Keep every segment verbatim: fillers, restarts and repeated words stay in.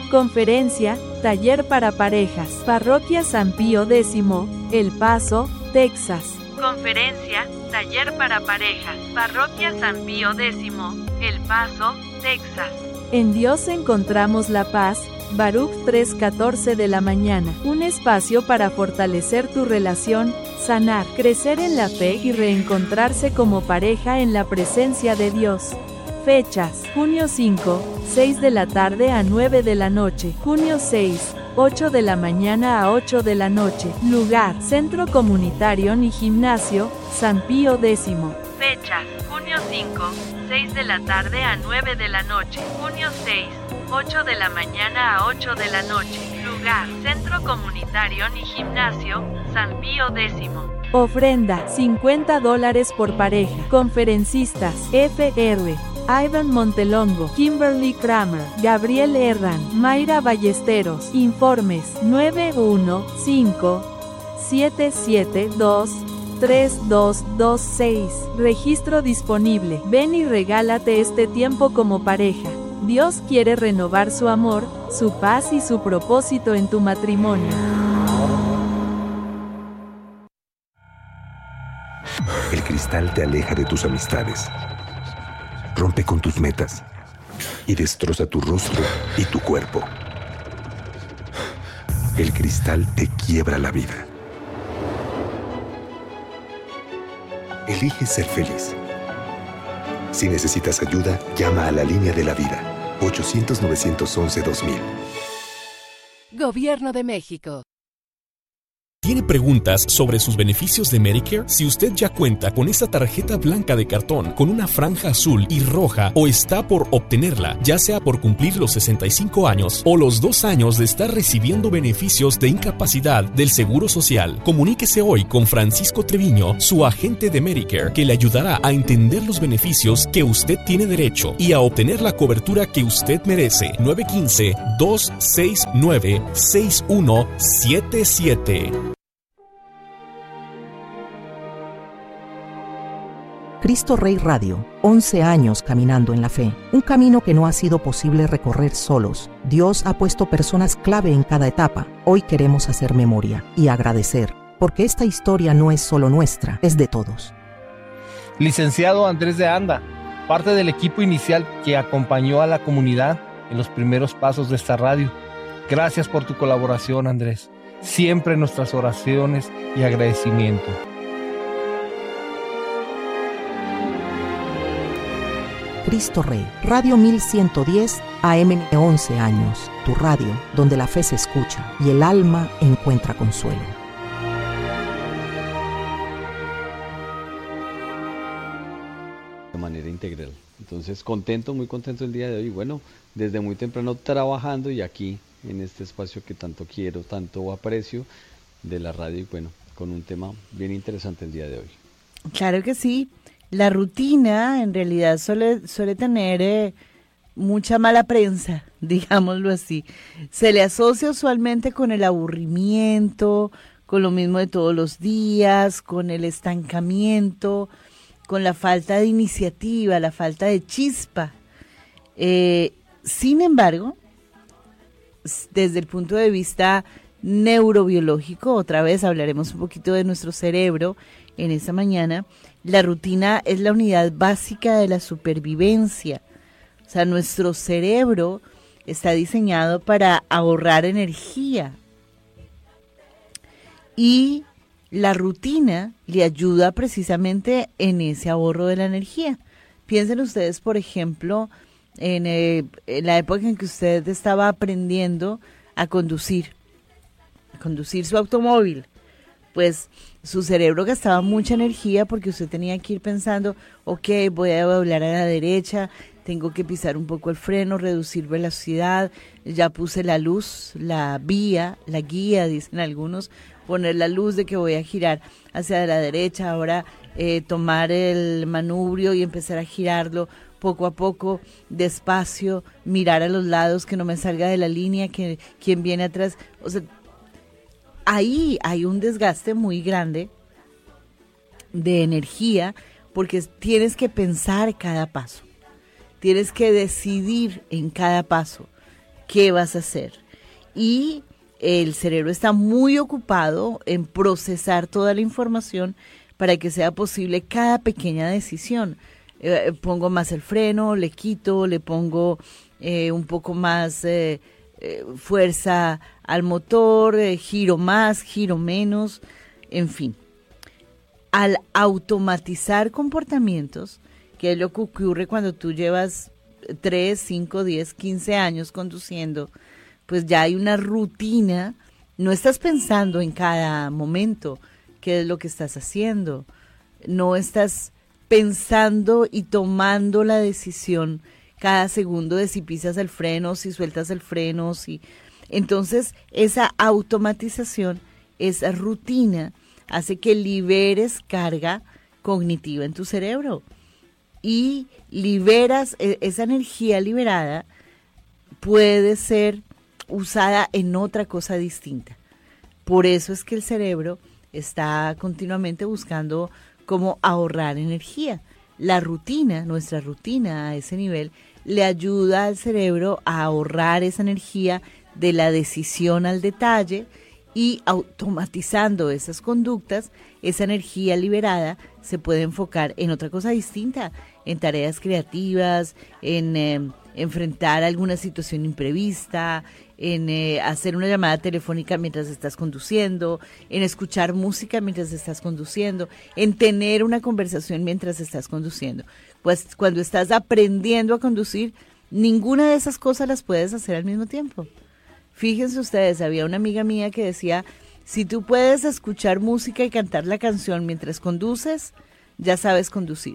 Conferencia, taller para parejas. Parroquia San Pío X, El Paso, Texas. Conferencia, taller para parejas. Parroquia San Pío X, El Paso, Texas. En Dios encontramos la paz. Baruch tres catorce de la mañana. Un espacio para fortalecer tu relación, sanar, crecer en la fe y reencontrarse como pareja en la presencia de Dios. Fechas: junio cinco, seis de la tarde a nueve de la noche. Junio seis, ocho de la mañana a ocho de la noche. Lugar: Centro Comunitario y Gimnasio, San Pío X. Fecha: junio cinco, seis de la tarde a nueve de la noche. Junio seis, ocho de la mañana a ocho de la noche. Lugar: Centro Comunitario y Gimnasio, San Pío X. Ofrenda: cincuenta dólares por pareja. Conferencistas: F R Ivan Montelongo, Kimberly Kramer, Gabriel Herran, Mayra Ballesteros. Informes: nueve uno cinco, siete siete dos, tres dos dos seis. Registro disponible. Ven y regálate este tiempo como pareja. Dios quiere renovar su amor, su paz y su propósito en tu matrimonio. El cristal te aleja de tus amistades, rompe con tus metas y destroza tu rostro y tu cuerpo. El cristal te quiebra la vida. Elige ser feliz. Si necesitas ayuda, llama a la línea de la vida, ochocientos, novecientos once, dos mil. Gobierno de México. ¿Tiene preguntas sobre sus beneficios de Medicare? Si usted ya cuenta con esa tarjeta blanca de cartón con una franja azul y roja o está por obtenerla, ya sea por cumplir los sesenta y cinco años o los dos años de estar recibiendo beneficios de incapacidad del Seguro Social, comuníquese hoy con Francisco Treviño, su agente de Medicare, que le ayudará a entender los beneficios que usted tiene derecho y a obtener la cobertura que usted merece. nueve uno cinco, dos seis nueve, seis uno siete siete. Cristo Rey Radio, once años caminando en la fe. Un camino que no ha sido posible recorrer solos. Dios ha puesto personas clave en cada etapa. Hoy queremos hacer memoria y agradecer, porque esta historia no es solo nuestra, es de todos. Licenciado Andrés de Anda, parte del equipo inicial que acompañó a la comunidad en los primeros pasos de esta radio. Gracias por tu colaboración, Andrés. Siempre nuestras oraciones y agradecimiento. Cristo Rey, Radio mil ciento diez A M, once años, tu radio, donde la fe se escucha y el alma encuentra consuelo. De manera integral. Entonces, contento, muy contento el día de hoy. Bueno, desde muy temprano trabajando y aquí, en este espacio que tanto quiero, tanto aprecio de la radio y bueno, con un tema bien interesante el día de hoy. Claro que sí. La rutina en realidad suele, suele tener eh, mucha mala prensa, digámoslo así. Se le asocia usualmente con el aburrimiento, con lo mismo de todos los días, con el estancamiento, con la falta de iniciativa, la falta de chispa. Eh, sin embargo, desde el punto de vista neurobiológico, otra vez hablaremos un poquito de nuestro cerebro en esta mañana. La rutina es la unidad básica de la supervivencia. O sea, nuestro cerebro está diseñado para ahorrar energía. Y la rutina le ayuda precisamente en ese ahorro de la energía. Piensen ustedes, por ejemplo, en, eh, en la época en que usted estaba aprendiendo a conducir, a conducir su automóvil. Pues su cerebro gastaba mucha energía porque usted tenía que ir pensando, ok, voy a doblar a la derecha, tengo que pisar un poco el freno, reducir velocidad, ya puse la luz, la vía, la guía, dicen algunos, poner la luz de que voy a girar hacia la derecha, ahora eh, tomar el manubrio y empezar a girarlo poco a poco, despacio, mirar a los lados, que no me salga de la línea, que quien viene atrás, o sea, ahí hay un desgaste muy grande de energía porque tienes que pensar cada paso, tienes que decidir en cada paso qué vas a hacer. Y el cerebro está muy ocupado en procesar toda la información para que sea posible cada pequeña decisión. Eh, pongo más el freno, le quito, le pongo eh, un poco más eh, eh, fuerza al motor, eh, giro más, giro menos, en fin. Al automatizar comportamientos, que es lo que ocurre cuando tú llevas tres, cinco, diez, quince años conduciendo, pues ya hay una rutina, no estás pensando en cada momento qué es lo que estás haciendo, no estás pensando y tomando la decisión cada segundo de si pisas el freno, si sueltas el freno, si... Entonces, esa automatización, esa rutina, hace que liberes carga cognitiva en tu cerebro y liberas, esa energía liberada puede ser usada en otra cosa distinta. Por eso es que el cerebro está continuamente buscando cómo ahorrar energía. La rutina, nuestra rutina a ese nivel, le ayuda al cerebro a ahorrar esa energía de la decisión al detalle y automatizando esas conductas, esa energía liberada se puede enfocar en otra cosa distinta, en tareas creativas, en eh, enfrentar alguna situación imprevista, en eh, hacer una llamada telefónica mientras estás conduciendo, en escuchar música mientras estás conduciendo, en tener una conversación mientras estás conduciendo. Pues cuando estás aprendiendo a conducir, ninguna de esas cosas las puedes hacer al mismo tiempo. Fíjense ustedes, había una amiga mía que decía, si tú puedes escuchar música y cantar la canción mientras conduces, ya sabes conducir.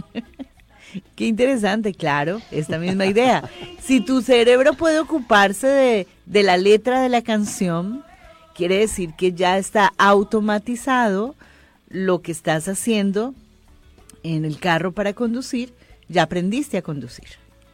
Qué interesante, claro, esta misma idea. Si tu cerebro puede ocuparse de, de la letra de la canción, quiere decir que ya está automatizado lo que estás haciendo en el carro para conducir, ya aprendiste a conducir.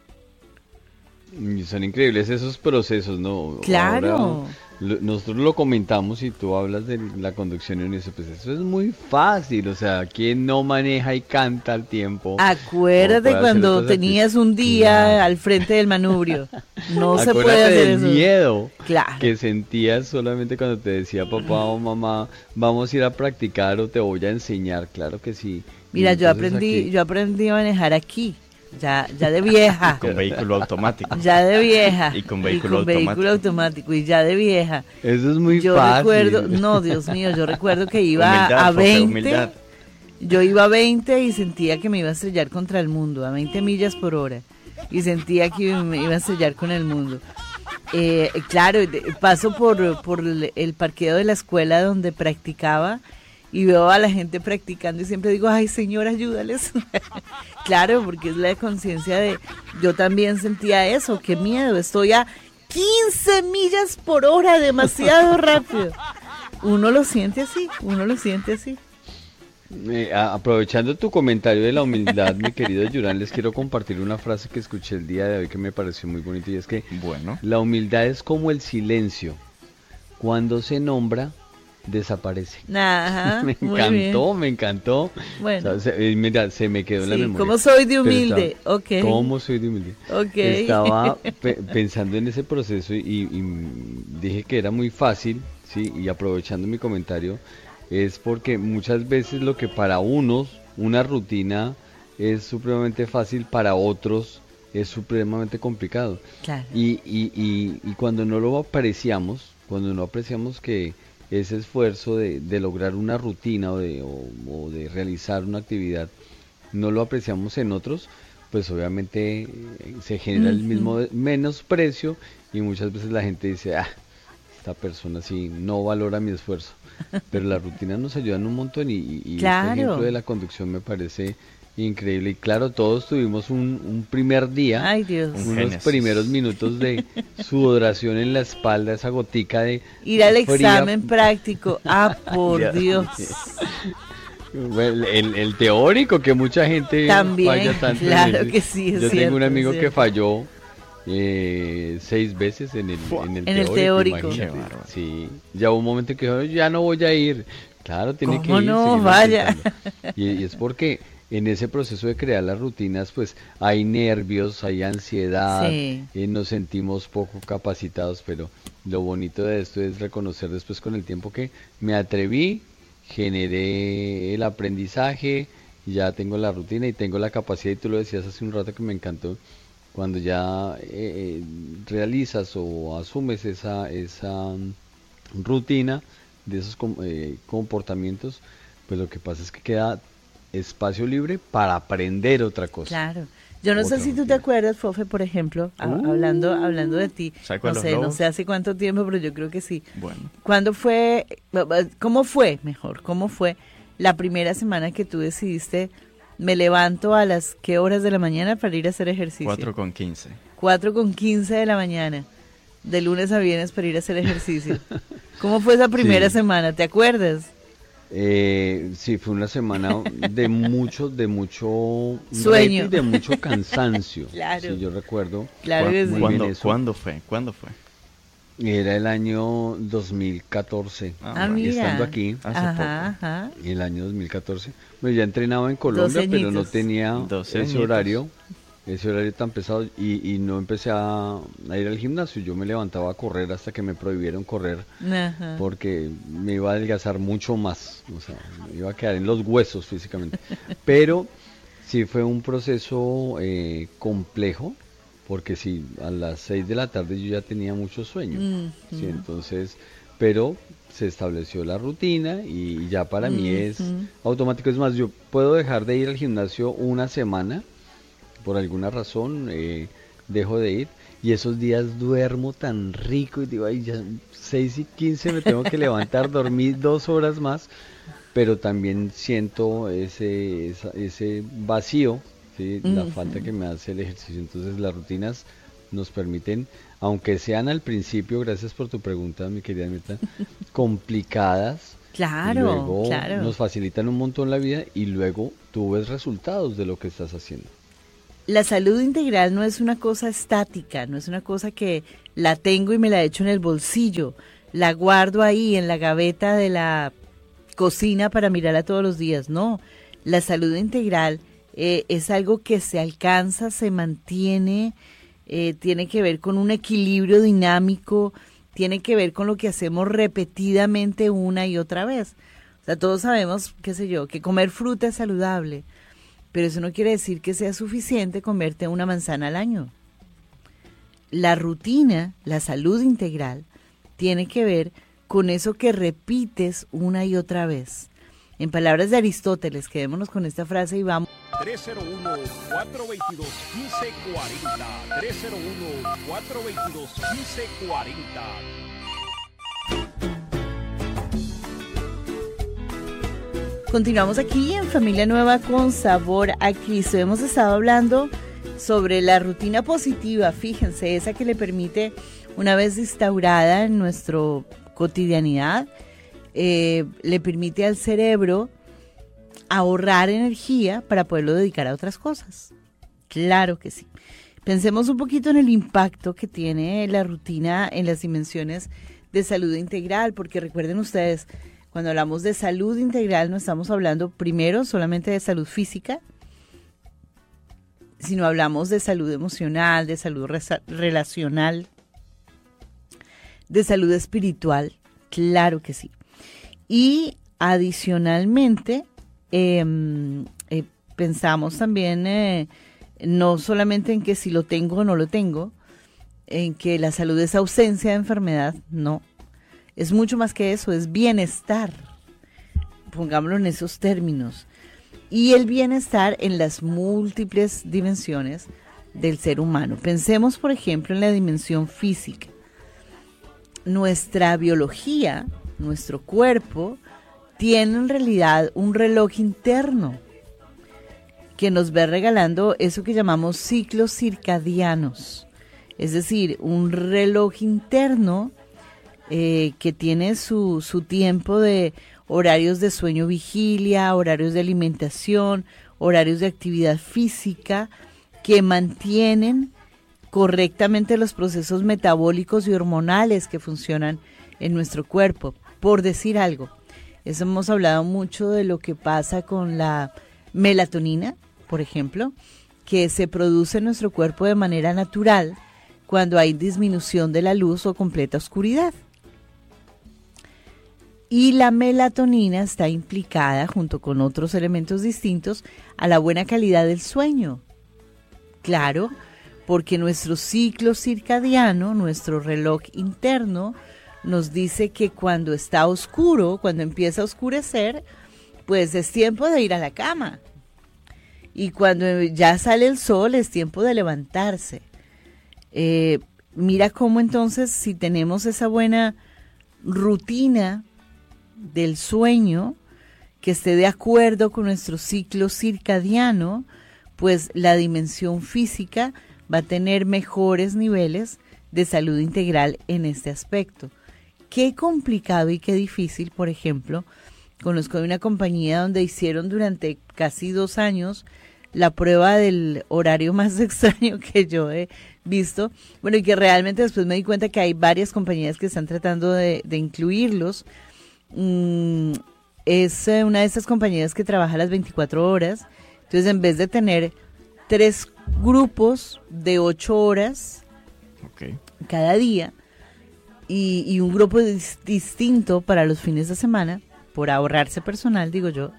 Son increíbles esos procesos, ¿no? Claro. Ahora, lo, nosotros lo comentamos y tú hablas de la conducción y uno dice, pues eso es muy fácil, o sea, ¿quién no maneja y canta al tiempo? Acuérdate cuando tenías un día claro. al frente del manubrio, no se puede hacer del eso. Miedo claro. que sentías solamente cuando te decía papá o mamá, vamos a ir a practicar o te voy a enseñar, claro que sí. Mira, yo aprendí, aquí... yo aprendí a manejar aquí. Ya, ya de vieja. Con vehículo automático. Ya de vieja. Y con vehículo, y con automático. vehículo automático. Y ya de vieja. Eso es muy yo fácil. Yo recuerdo, no, Dios mío, yo recuerdo que iba humildad, a veinte. Humildad. Yo iba a veinte y sentía que me iba a estrellar contra el mundo, a veinte millas por hora. Y sentía que me iba a estrellar con el mundo. Eh, claro, paso por, por el parqueo de la escuela donde practicaba. Y veo a la gente practicando y siempre digo, ay, Señor, ayúdales. Claro, porque es la conciencia de, yo también sentía eso, qué miedo, estoy a quince millas por hora, demasiado rápido. Uno lo siente así, uno lo siente así. Eh, aprovechando tu comentario de la humildad, mi querido Yurán, les quiero compartir una frase que escuché el día de hoy que me pareció muy bonita y es que bueno. La humildad es como el silencio, cuando se nombra, desaparece. Ajá, me muy encantó, bien. me encantó. Bueno. O sea, se, mira, se me quedó en sí, la memoria. ¿Cómo soy de humilde? Estaba, okay. ¿Cómo soy de humilde? Okay. Estaba pe pensando en ese proceso y, y dije que era muy fácil, sí, y aprovechando mi comentario, es porque muchas veces lo que para unos una rutina es supremamente fácil, para otros es supremamente complicado. Claro. Y, y, y, y cuando no lo apreciamos, cuando no apreciamos que ese esfuerzo de, de lograr una rutina o de, o, o de realizar una actividad, no lo apreciamos en otros, pues obviamente eh, se genera uh-huh. el mismo menosprecio y muchas veces la gente dice, ah, esta persona sí no valora mi esfuerzo. Pero la rutina nos ayuda en un montón y, y claro. este ejemplo de la conducción me parece increíble. Y claro, todos tuvimos un, un primer día, Ay, Dios. unos Génesis. primeros minutos de sudoración en la espalda, esa gotica de ir al fría. Examen práctico. Ah, por Dios. Bueno, el, el teórico, que mucha gente también, falla tanto. claro en el, que sí, es yo cierto, tengo un amigo es que falló eh, seis veces en el, en el en el teórico. teórico. Sí, ya hubo un momento que dijo, ya no voy a ir. Claro, tiene ¿Cómo que ir. no? Vaya. Y, y es porque en ese proceso de crear las rutinas, pues hay nervios, hay ansiedad, Sí. eh, nos sentimos poco capacitados, pero lo bonito de esto es reconocer después con el tiempo que me atreví, generé el aprendizaje, ya tengo la rutina y tengo la capacidad, y tú lo decías hace un rato que me encantó, cuando ya eh, realizas o asumes esa, esa mm, rutina de esos com- eh, comportamientos, pues lo que pasa es que queda espacio libre para aprender otra cosa. Claro. Yo no Otra sé si tú te rutina. acuerdas, Fofe, por ejemplo, a- Uh. hablando hablando de ti. ¿Sabe cuál No de los sé, no globos? sé hace cuánto tiempo, pero yo creo que sí. Bueno, ¿Cuándo fue, cómo fue, mejor, cómo fue la primera semana que tú decidiste, me levanto a las qué horas de la mañana para ir a hacer ejercicio? cuatro con quince. cuatro con quince de la mañana, de lunes a viernes para ir a hacer ejercicio. ¿Cómo fue esa primera Sí. semana? ¿Te acuerdas? Eh, sí, fue una semana de mucho, de mucho Sueño. reto y de mucho cansancio. Claro. Sí, yo recuerdo. Claro que sí. Muy ¿Cuándo, bien eso. ¿Cuándo fue? ¿Cuándo fue? Era el año dos mil catorce. Ah, Ah, bueno. mira. Estando aquí, Hace Ajá, ajá. el año dos mil catorce. Bueno, ya entrenaba en Colombia, Doce pero no añitos. tenía Doce ese añitos. horario, ese horario tan pesado y, y no empecé a, a ir al gimnasio. Yo me levantaba a correr hasta que me prohibieron correr Ajá. porque me iba a adelgazar mucho más, o sea, me iba a quedar en los huesos físicamente. Pero sí fue un proceso eh, complejo, porque sí, a las seis de la tarde yo ya tenía mucho sueño. Mm, Sí, mm. entonces, pero se estableció la rutina y ya para mí es Ujú. automático. Es más, yo puedo dejar de ir al gimnasio una semana, por alguna razón, eh, dejo de ir, y esos días duermo tan rico y digo, ay, ya seis y quince me tengo que levantar, dormí dos horas más, pero también siento ese, esa- ese vacío, ¿sí? La Ujú. falta que me hace el ejercicio. Entonces las rutinas nos permiten, aunque sean al principio, gracias por tu pregunta, mi querida Mirta, complicadas, Claro, luego claro. nos facilitan un montón la vida y luego tú ves resultados de lo que estás haciendo. La salud integral no es una cosa estática, no es una cosa que la tengo y me la echo en el bolsillo, la guardo ahí en la gaveta de la cocina para mirarla todos los días. No, la salud integral eh, es algo que se alcanza, se mantiene, eh, tiene que ver con un equilibrio dinámico, tiene que ver con lo que hacemos repetidamente una y otra vez. O sea, todos sabemos, qué sé yo, que comer fruta es saludable, pero eso no quiere decir que sea suficiente comerte una manzana al año. La rutina, la salud integral, tiene que ver con eso que repites una y otra vez. En palabras de Aristóteles, quedémonos con esta frase y vamos. tres cero uno, cuatro dos dos, uno cinco cuatro cero. tres cero uno, cuatro dos dos, uno cinco cuatro cero. Continuamos aquí en Familia Nueva con Sabor a Cristo. Hemos estado hablando sobre la rutina positiva, fíjense, esa que le permite, una vez instaurada en nuestra cotidianidad, eh, le permite al cerebro ahorrar energía para poderlo dedicar a otras cosas. Claro que sí. Pensemos un poquito en el impacto que tiene la rutina en las dimensiones de salud integral, porque recuerden ustedes, cuando hablamos de salud integral no estamos hablando primero solamente de salud física, sino hablamos de salud emocional, de salud resa- relacional, de salud espiritual, claro que sí. Y adicionalmente, eh, eh, pensamos también eh, no solamente en que si lo tengo o no lo tengo, en que la salud es ausencia de enfermedad, no. Es mucho más que eso, es bienestar. Pongámoslo en esos términos. Y el bienestar en las múltiples dimensiones del ser humano. Pensemos, por ejemplo, en la dimensión física. Nuestra biología, nuestro cuerpo, tiene en realidad un reloj interno que nos va regalando eso que llamamos ciclos circadianos. Es decir, un reloj interno eh, que tiene su, su tiempo de horarios de sueño vigilia, horarios de alimentación, horarios de actividad física, que mantienen correctamente los procesos metabólicos y hormonales que funcionan en nuestro cuerpo. Por decir algo, eso hemos hablado mucho de lo que pasa con la melatonina, por ejemplo, que se produce en nuestro cuerpo de manera natural cuando hay disminución de la luz o completa oscuridad. Y la melatonina está implicada, junto con otros elementos distintos, a la buena calidad del sueño. Claro, porque nuestro ciclo circadiano, nuestro reloj interno, nos dice que cuando está oscuro, cuando empieza a oscurecer, pues es tiempo de ir a la cama. Y cuando ya sale el sol, es tiempo de levantarse. Eh, mira cómo entonces, si tenemos esa buena rutina del sueño, que esté de acuerdo con nuestro ciclo circadiano, pues la dimensión física va a tener mejores niveles de salud integral en este aspecto. Qué complicado y qué difícil, por ejemplo, conozco de una compañía donde hicieron durante casi dos años la prueba del horario más extraño que yo he visto. Bueno, y que realmente después me di cuenta que hay varias compañías que están tratando de, de incluirlos. Mm, es una de esas compañías que trabaja las veinticuatro horas. Entonces, en vez de tener tres grupos de ocho horas okay. cada día y, y un grupo dis- distinto para los fines de semana, por ahorrarse personal, digo yo,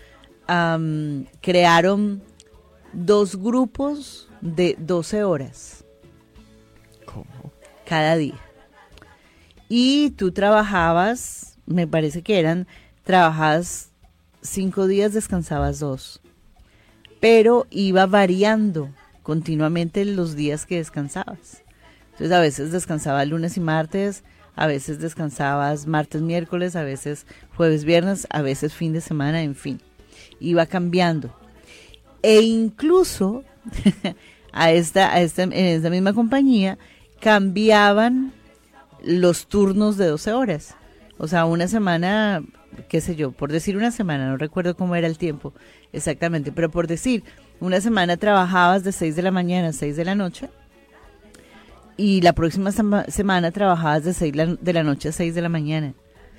um, crearon dos grupos de doce horas. ¿Cómo? Cada día. Y tú trabajabas, me parece que eran, trabajabas cinco días, descansabas dos. Pero iba variando continuamente los días que descansabas. Entonces a veces descansabas lunes y martes, a veces descansabas martes, miércoles, a veces jueves, viernes, a veces fin de semana, en fin. Iba cambiando. E incluso a esta, a esta, en esta misma compañía cambiaban los turnos de doce horas. O sea, una semana, qué sé yo, por decir una semana, no recuerdo cómo era el tiempo exactamente, pero por decir, una semana trabajabas de seis de la mañana a seis de la noche y la próxima sema- semana trabajabas de seis de la noche a seis de la mañana.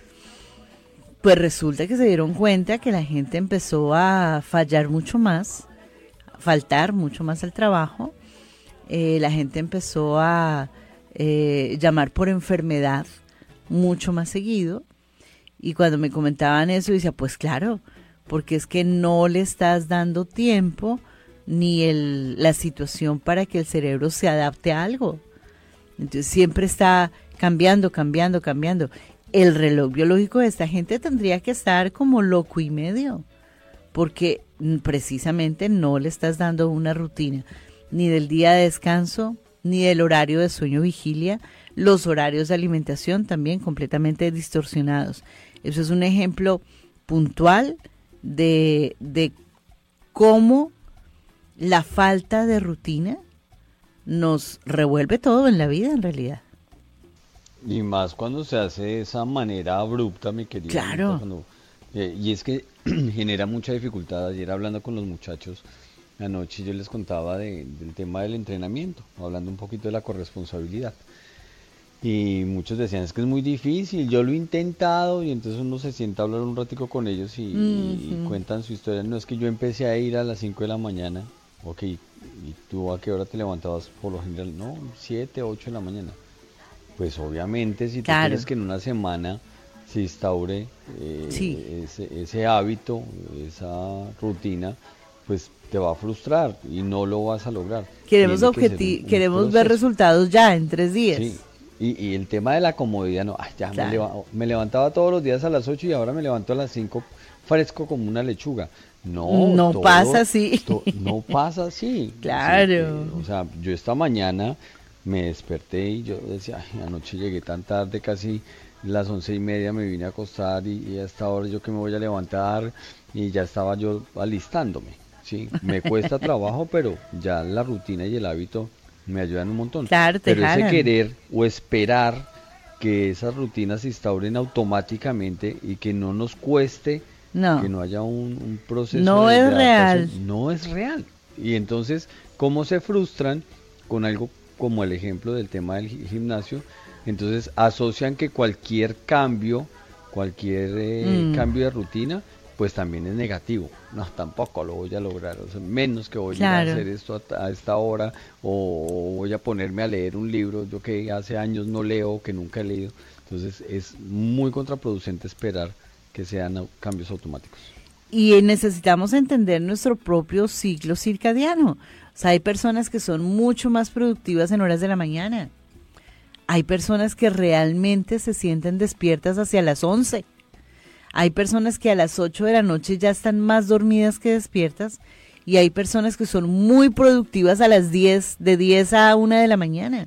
Pues resulta que se dieron cuenta que la gente empezó a fallar mucho más, a faltar mucho más al trabajo, eh, la gente empezó a eh, llamar por enfermedad mucho más seguido, y cuando me comentaban eso, decía, pues claro, porque es que no le estás dando tiempo ni el, la situación para que el cerebro se adapte a algo. Entonces siempre está cambiando, cambiando, cambiando. El reloj biológico de esta gente tendría que estar como loco y medio, porque precisamente no le estás dando una rutina, ni del día de descanso, ni del horario de sueño vigilia, los horarios de alimentación también completamente distorsionados. Eso es un ejemplo puntual de, de cómo la falta de rutina nos revuelve todo en la vida, en realidad. Y más cuando se hace de esa manera abrupta, mi querida. Claro. Cuando, eh, y es que genera mucha dificultad. Ayer hablando con los muchachos, anoche yo les contaba de, del tema del entrenamiento, hablando un poquito de la corresponsabilidad. Y muchos decían, es que es muy difícil, yo lo he intentado, y entonces uno se sienta a hablar un ratico con ellos y, uh-huh. y cuentan su historia. No, es que yo empecé a ir a las cinco de la mañana, ok, ¿y tú a qué hora te levantabas por lo general? No, siete, ocho de la mañana. Pues obviamente, si claro. tú quieres que en una semana se instaure eh, sí. ese, ese hábito, esa rutina, pues te va a frustrar y no lo vas a lograr. Queremos, objeti- queremos ver resultados ya en tres días. Sí. Y, y el tema de la comodidad, no, ay, ya claro. me, leva- me levantaba todos los días a las ocho y ahora me levanto a las cinco fresco como una lechuga. No, no todo, pasa así. To- no pasa así. Claro. Sí, o sea, yo esta mañana me desperté y yo decía, ay, anoche llegué tan tarde, casi las once y media me vine a acostar y, y a esta hora yo que me voy a levantar y ya estaba yo alistándome. Sí, me cuesta trabajo, pero ya la rutina y el hábito me ayudan un montón. Claro, te pero jalan. ese querer o esperar que esas rutinas se instauren automáticamente y que no nos cueste, no. que no haya un, un proceso no de, es de real. No es real. Y entonces, ¿cómo se frustran con algo como el ejemplo del tema del gimnasio? Entonces asocian que cualquier cambio, cualquier eh, mm. cambio de rutina pues también es negativo. No, tampoco lo voy a lograr, o sea, menos que voy Claro. a hacer esto a, a esta hora, o voy a ponerme a leer un libro, yo que hace años no leo, que nunca he leído. Entonces es muy contraproducente esperar que sean au- cambios automáticos. Y necesitamos entender nuestro propio ciclo circadiano. O sea, hay personas que son mucho más productivas en horas de la mañana. Hay personas que realmente se sienten despiertas hacia las once. Hay personas que a las ocho de la noche ya están más dormidas que despiertas. Y hay personas que son muy productivas a las diez, de diez a una de la mañana.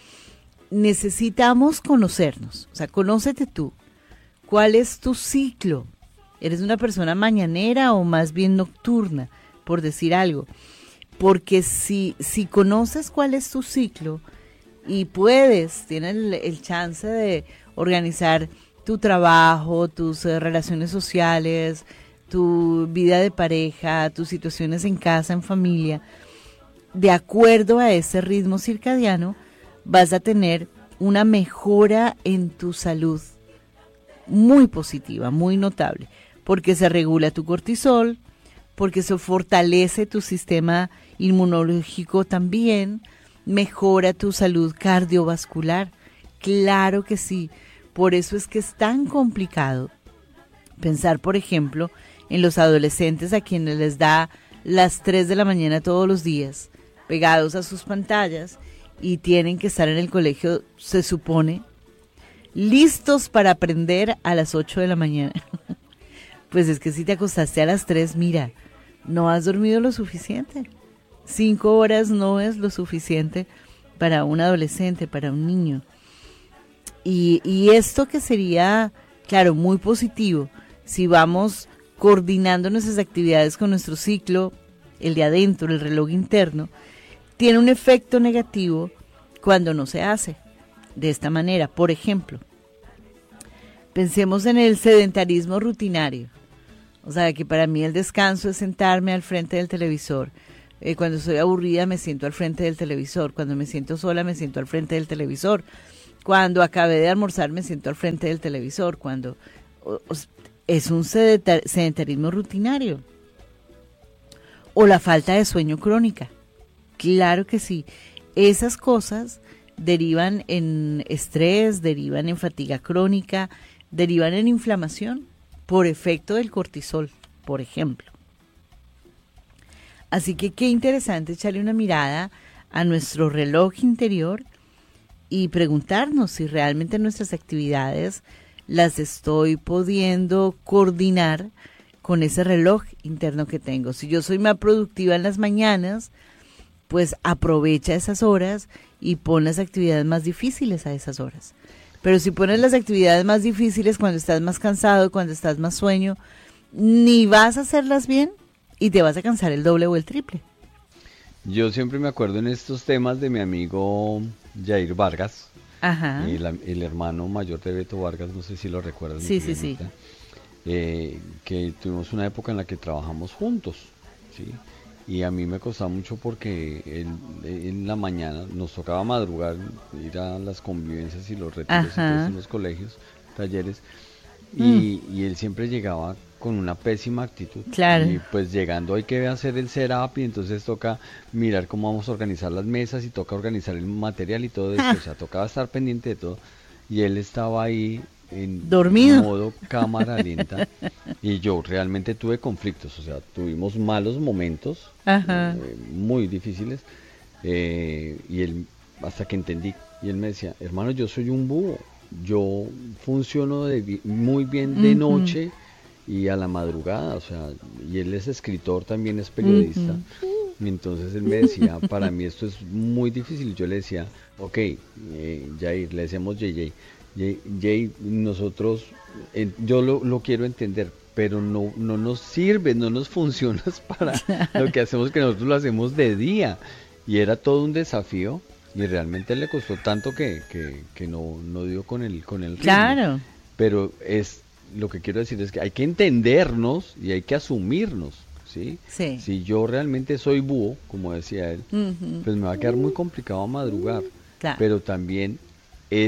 Necesitamos conocernos. O sea, conócete tú. ¿Cuál es tu ciclo? ¿Eres una persona mañanera o más bien nocturna, por decir algo? Porque si, si conoces cuál es tu ciclo y puedes, tienes el, el chance de organizar tu trabajo, tus eh, relaciones sociales, tu vida de pareja, tus situaciones en casa, en familia, de acuerdo a ese ritmo circadiano, vas a tener una mejora en tu salud muy positiva, muy notable, porque se regula tu cortisol, porque se fortalece tu sistema inmunológico también, mejora tu salud cardiovascular. Claro que sí. Por eso es que es tan complicado pensar, por ejemplo, en los adolescentes a quienes les da las tres de la mañana todos los días, pegados a sus pantallas, y tienen que estar en el colegio, se supone, listos para aprender a las ocho de la mañana. Pues es que si te acostaste a las tres, mira, no has dormido lo suficiente. Cinco horas no es lo suficiente para un adolescente, para un niño. Y, y esto que sería, claro, muy positivo, si vamos coordinando nuestras actividades con nuestro ciclo, el de adentro, el reloj interno, tiene un efecto negativo cuando no se hace de esta manera. Por ejemplo, pensemos en el sedentarismo rutinario. O sea, que para mí el descanso es sentarme al frente del televisor. Eh, cuando estoy aburrida me siento al frente del televisor. Cuando me siento sola me siento al frente del televisor. Cuando acabé de almorzar me siento al frente del televisor. Cuando o, o, es un sedentar, sedentarismo rutinario. O la falta de sueño crónica. Claro que sí. Esas cosas derivan en estrés, derivan en fatiga crónica, derivan en inflamación por efecto del cortisol, por ejemplo. Así que qué interesante echarle una mirada a nuestro reloj interior y preguntarnos si realmente nuestras actividades las estoy pudiendo coordinar con ese reloj interno que tengo. Si yo soy más productiva en las mañanas, pues aprovecha esas horas y pon las actividades más difíciles a esas horas. Pero si pones las actividades más difíciles cuando estás más cansado, cuando estás más sueño, ni vas a hacerlas bien y te vas a cansar el doble o el triple. Yo siempre me acuerdo en estos temas de mi amigo Jair Vargas, Ajá. el, el hermano mayor de Beto Vargas, no sé si lo recuerdas. Sí, sí, sí. Eh, que tuvimos una época en la que trabajamos juntos, ¿sí? Y a mí me costaba mucho porque él, en la mañana nos tocaba madrugar, ir a las convivencias y los retiros entonces, en los colegios, talleres, y, mm. y él siempre llegaba con una pésima actitud. Claro. Y pues llegando hay que hacer el setup y entonces toca mirar cómo vamos a organizar las mesas y toca organizar el material y todo eso, ah. o sea, tocaba estar pendiente de todo. Y él estaba ahí en dormido, modo cámara lenta, y yo realmente tuve conflictos, o sea, tuvimos malos momentos, Ajá. Eh, muy difíciles, eh, y él, hasta que entendí, y él me decía, hermano, yo soy un búho, yo funciono de, muy bien de uh-huh. noche y a la madrugada, o sea, y él es escritor, también es periodista, uh-huh. y entonces él me decía, para mí esto es muy difícil, yo le decía, ok, eh, Jair, le decíamos J J, Jay, Jay, nosotros, eh, yo lo, lo quiero entender, pero no, no nos sirve, no nos funciona para lo que hacemos, que nosotros lo hacemos de día, y era todo un desafío, y realmente le costó tanto que, que, que no, no dio con el, con el ritmo. Claro. Pero es, lo que quiero decir es que hay que entendernos y hay que asumirnos, ¿sí? Sí. Si yo realmente soy búho, como decía él, uh-huh. pues me va a quedar muy complicado madrugar, claro. pero también es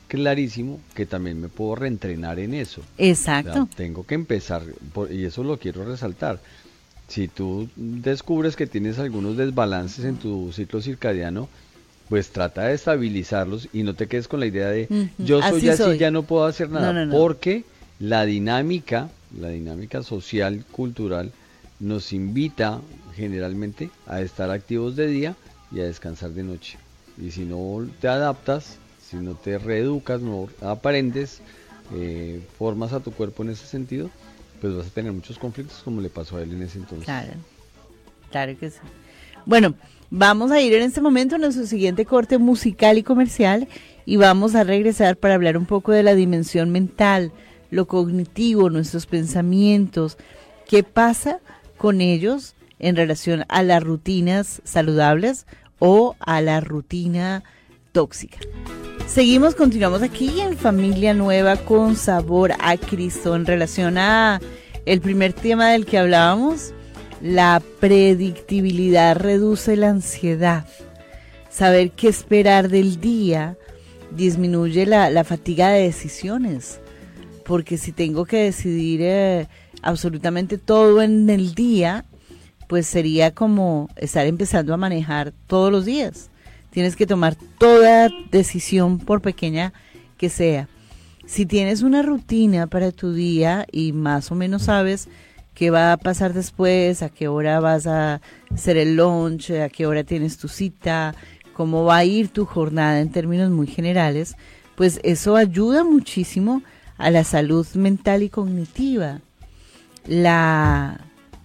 clarísimo que también me puedo reentrenar en eso. Exacto. O sea, tengo que empezar, por, y eso lo quiero resaltar. Si tú descubres que tienes algunos desbalances en tu ciclo circadiano, pues trata de estabilizarlos y no te quedes con la idea de uh-huh. yo soy así, así, ya no puedo hacer nada, no, no, no. porque la dinámica, la dinámica social, cultural, nos invita generalmente a estar activos de día y a descansar de noche. Y si no te adaptas, si no te reeducas, no aprendes, eh, formas a tu cuerpo en ese sentido, pues vas a tener muchos conflictos como le pasó a él en ese entonces. Claro, claro que sí. Bueno, vamos a ir en este momento a nuestro siguiente corte musical y comercial y vamos a regresar para hablar un poco de la dimensión mental, lo cognitivo, nuestros pensamientos, qué pasa con ellos en relación a las rutinas saludables o a la rutina tóxica. Seguimos, continuamos aquí en Familia Nueva con Sabor a Cristo en relación a el primer tema del que hablábamos. La predictibilidad reduce la ansiedad. Saber qué esperar del día disminuye la, la fatiga de decisiones. Porque si tengo que decidir eh, absolutamente todo en el día, pues sería como estar empezando a manejar todos los días. Tienes que tomar toda decisión, por pequeña que sea. Si tienes una rutina para tu día y más o menos sabes qué va a pasar después, a qué hora vas a hacer el lunch, a qué hora tienes tu cita, cómo va a ir tu jornada en términos muy generales, pues eso ayuda muchísimo a la salud mental y cognitiva. La,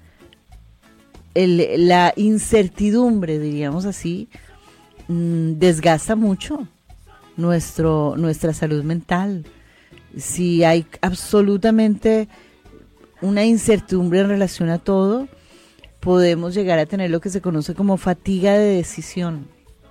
el, la incertidumbre, diríamos así, desgasta mucho nuestro, nuestra salud mental. Si hay absolutamente una incertidumbre en relación a todo, podemos llegar a tener lo que se conoce como fatiga de decisión.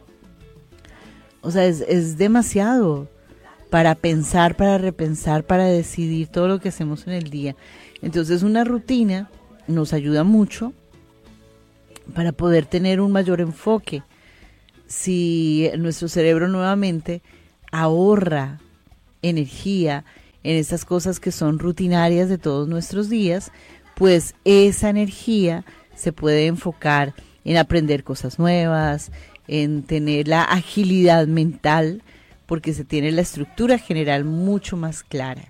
O sea, es, es demasiado para pensar, para repensar, para decidir todo lo que hacemos en el día. Entonces, una rutina nos ayuda mucho para poder tener un mayor enfoque. Si nuestro cerebro nuevamente ahorra energía en esas cosas que son rutinarias de todos nuestros días, pues esa energía se puede enfocar en aprender cosas nuevas, en tener la agilidad mental, porque se tiene la estructura general mucho más clara.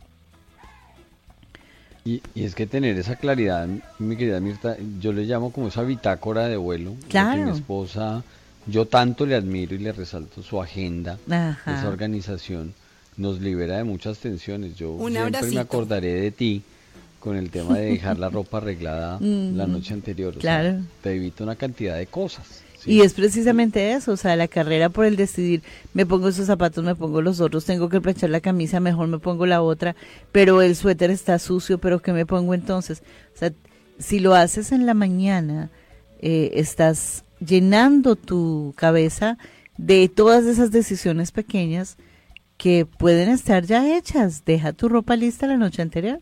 Y, y es que tener esa claridad, mi querida Mirta, yo le llamo como esa bitácora de vuelo. Claro. Que mi esposa, yo tanto le admiro y le resalto su agenda, Ajá. esa organización, nos libera de muchas tensiones. Yo Un siempre abracito. me acordaré de ti con el tema de dejar la ropa arreglada mm, la noche anterior. O claro. sea, te evita una cantidad de cosas. ¿Sí? Y es precisamente eso, o sea, la carrera por el decidir, me pongo esos zapatos, me pongo los otros, tengo que planchar la camisa, mejor me pongo la otra, pero el suéter está sucio, pero ¿qué me pongo entonces? O sea, si lo haces en la mañana, eh, estás llenando tu cabeza de todas esas decisiones pequeñas que pueden estar ya hechas. Deja tu ropa lista la noche anterior.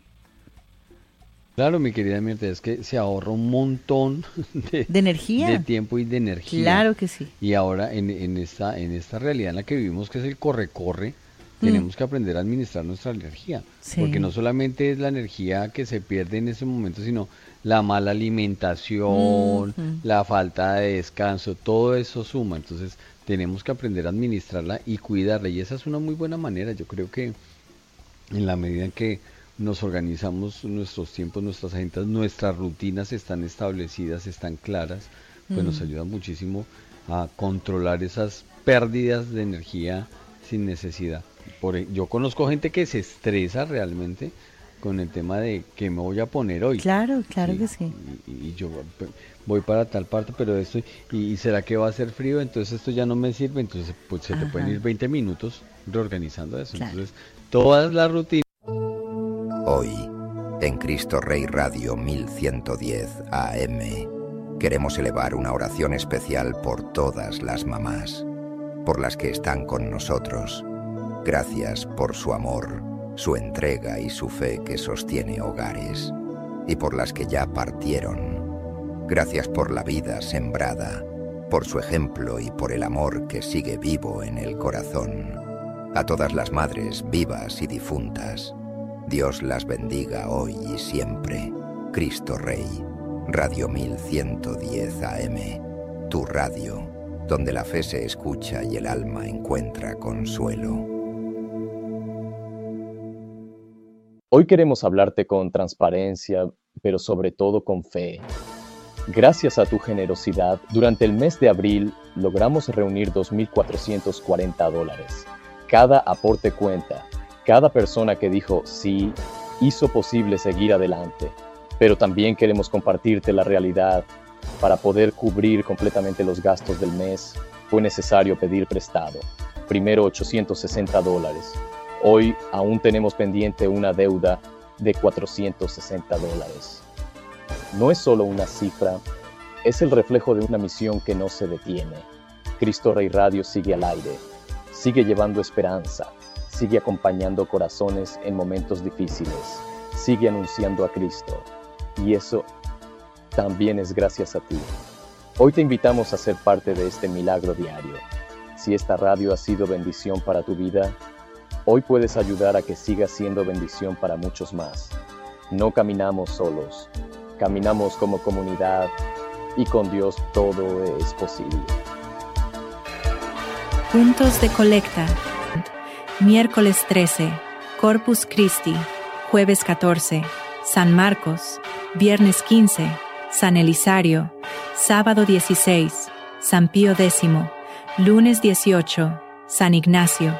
Claro, mi querida Mirta, es que se ahorra un montón de, de energía, de tiempo y de energía. Claro que sí. Y ahora en, en esta en esta realidad en la que vivimos, que es el corre-corre, mm. tenemos que aprender a administrar nuestra energía. Sí. Porque no solamente es la energía que se pierde en ese momento, sino la mala alimentación, mm-hmm. la falta de descanso, todo eso suma. Entonces tenemos que aprender a administrarla y cuidarla. Y esa es una muy buena manera. Yo creo que en la medida en que nos organizamos nuestros tiempos, nuestras agendas, nuestras rutinas están establecidas, están claras, pues mm. nos ayuda muchísimo a controlar esas pérdidas de energía sin necesidad. Por, yo conozco gente que se estresa realmente con el tema de qué me voy a poner hoy. Claro, claro sí, que sí. Y, y yo voy para tal parte, pero esto, y, y será que va a ser frío, entonces esto ya no me sirve, entonces pues se Ajá. te pueden ir veinte minutos reorganizando eso. Claro. Entonces, todas las rutinas. Hoy, en Cristo Rey Radio mil ciento diez A M, queremos elevar una oración especial por todas las mamás, por las que están con nosotros. Gracias por su amor, su entrega y su fe que sostiene hogares, y por las que ya partieron. Gracias por la vida sembrada, por su ejemplo y por el amor que sigue vivo en el corazón. a todas las madres vivas y difuntas. Dios las bendiga hoy y siempre. Cristo Rey, Radio mil ciento diez A M, tu radio, donde la fe se escucha y el alma encuentra consuelo. Hoy queremos hablarte con transparencia, pero sobre todo con fe. Gracias a tu generosidad, durante el mes de abril logramos reunir dos mil cuatrocientos cuarenta dólares. Cada aporte cuenta. Cada persona que dijo sí hizo posible seguir adelante. Pero también queremos compartirte la realidad. Para poder cubrir completamente los gastos del mes, fue necesario pedir prestado. Primero ochocientos sesenta dólares. Hoy aún tenemos pendiente una deuda de cuatrocientos sesenta dólares. No es solo una cifra, es el reflejo de una misión que no se detiene. Cristo Rey Radio sigue al aire, sigue llevando esperanza, sigue acompañando corazones en momentos difíciles, sigue anunciando a Cristo. Y eso también es gracias a ti. Hoy te invitamos a ser parte de este milagro diario. Si esta radio ha sido bendición para tu vida, hoy puedes ayudar a que siga siendo bendición para muchos más. No caminamos solos, caminamos como comunidad y con Dios todo es posible. Puntos de colecta. Miércoles trece, Corpus Christi. Jueves catorce, San Marcos. Viernes quince, San Elisario. Sábado dieciséis, San Pío X. Lunes dieciocho, San Ignacio.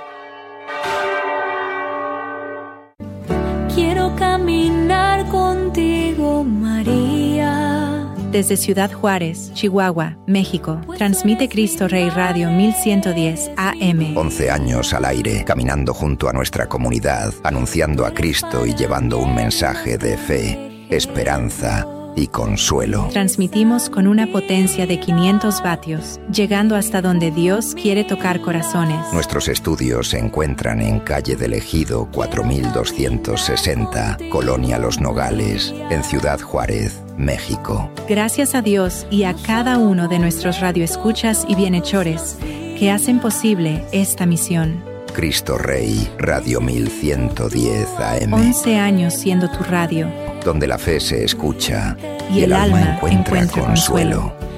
Quiero caminar contigo, María. Desde Ciudad Juárez, Chihuahua, México, transmite Cristo Rey Radio mil ciento diez A M. once años al aire, caminando junto a nuestra comunidad, anunciando a Cristo y llevando un mensaje de fe, esperanza y consuelo. Transmitimos con una potencia de quinientos vatios, llegando hasta donde Dios quiere tocar corazones. Nuestros estudios se encuentran en calle del Ejido cuatro mil doscientos sesenta, Colonia Los Nogales, en Ciudad Juárez, México. Gracias a Dios y a cada uno de nuestros radioescuchas y bienhechores que hacen posible esta misión. Cristo Rey, Radio mil ciento diez A M. once años siendo tu radio, donde la fe se escucha y, y el, el alma encuentra, encuentra consuelo. consuelo.